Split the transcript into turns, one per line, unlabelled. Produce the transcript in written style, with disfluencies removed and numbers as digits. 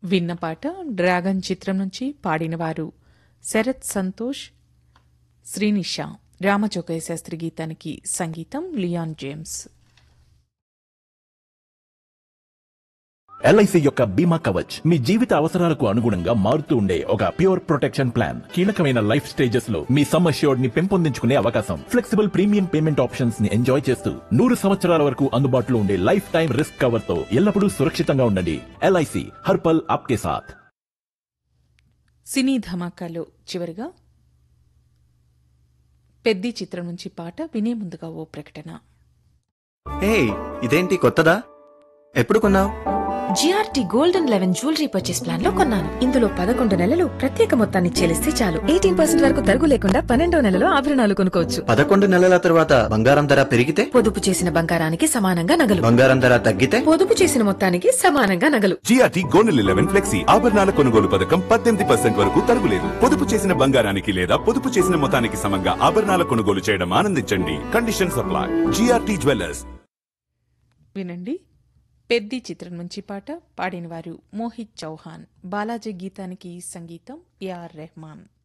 విన్న పాట డ్రాగన్ చిత్రం నుంచి పాడినవారు శరత్ సంతోష్, శ్రీనిషా. రామజోగయ్య శాస్త్రి గీతానికి సంగీతం లియాన్ జేమ్స్.
ఎల్ఐసి యొక్క బీమా కవచ్ మీ జీవిత అవసరాలకు అనుగుణంగా మారుతూ ఉండే ఒక ప్యూర్ ప్రొటెక్షన్ ప్లాన్. కీలకమైన లైఫ్ స్టేజెస్ లో మీ సమ్ అష్యూర్డ్ ని పెంపొందించుకునే అవకాశం, ఫ్లెక్సిబుల్ ప్రీమియం పేమెంట్ ఆప్షన్స్ ని ఎంజాయ్ చేస్తూ 100 సంవత్సరాల వరకు అందుబాటులో ఉండే లైఫ్ టైం రిస్క్ కవర్ తో ఎల్లప్పుడూ సురక్షితంగా ఉండండి. ఎల్ఐసి హర్పల్ ఆప్కే సాథ్.
సినీ ధమాకాలో చివరిగా పెద్ది చిత్రం నుంచి పాట వినే ముందుగా ఓ ప్రకటన.
ఇదేంటి కొత్తదా? ఎప్పుడు కొన్నావు?
GRT golden 11 jewellery purchase plan లో కొన్నాను. ఇందులో 11 నెలలు ప్రత్యేక మొత్తాన్ని చెల్లిస్తే చాలు 18% వరకు తరుగు లేకుండా 12వ నెలలో ఆభరణాలు కొనుక్కోవచ్చు.
11 నెలల తర్వాత బంగారం ధర పెరిగితే?
పొదుపు చేసిన బంగారానికి సమానంగా నగలు.
బంగారం ధర తగ్గితే?
పొదుపు చేసిన మొత్తానికి సమానంగా నగలు.
జిఆర్టీ గోల్డెన్ 11 ఫ్లెక్సీ ఆభరణాల కొనుగోలు పథకం 18% వరకు తరుగులేదు. పొదుపు చేసిన బంగారానికి లేదా పొదుపు చేసిన మొత్తానికి సమంగా ఆభరణాల కొనుగోలు చేయడం ఆనందించండి. Condition supply. GRT jewellers.
వినండి, పెద్ది చిత్రం నుంచి పాట పాడినవారు మోహిత్ చౌహాన్. బాలాజీ గీతానికి సంగీతం ఏఆర్ రెహమాన్.